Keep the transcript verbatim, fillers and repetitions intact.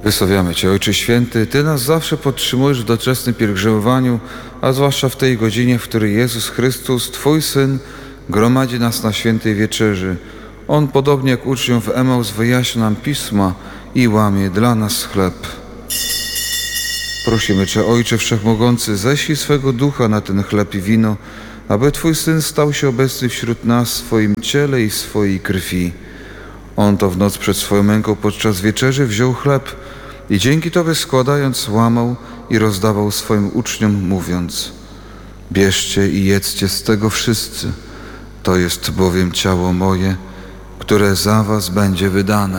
Wysławiamy Cię, Ojcze Święty, Ty nas zawsze podtrzymujesz w doczesnym pielgrzymowaniu, a zwłaszcza w tej godzinie, w której Jezus Chrystus, Twój Syn, gromadzi nas na świętej wieczerzy. On, podobnie jak uczniom w Emaus, wyjaśnia nam Pisma i łamie dla nas chleb. Prosimy Cię, Ojcze Wszechmogący, ześlij swego Ducha na ten chleb i wino, aby Twój Syn stał się obecny wśród nas w swoim ciele i w swojej krwi. On to w noc przed swoją męką podczas wieczerzy wziął chleb i dzięki Tobie składając łamał i rozdawał swoim uczniom, mówiąc: bierzcie i jedzcie z tego wszyscy, to jest bowiem ciało moje, które za was będzie wydane.